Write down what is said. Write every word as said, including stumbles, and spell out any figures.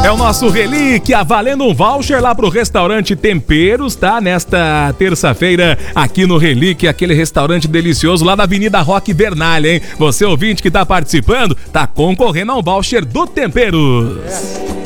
É o nosso Relíquia, valendo um voucher lá pro restaurante Temperos, tá? Nesta terça-feira, aqui no Relíquia, aquele restaurante delicioso lá da Avenida Roque Vernalha, hein? Você ouvinte que tá participando, tá concorrendo a um voucher do Temperos. É.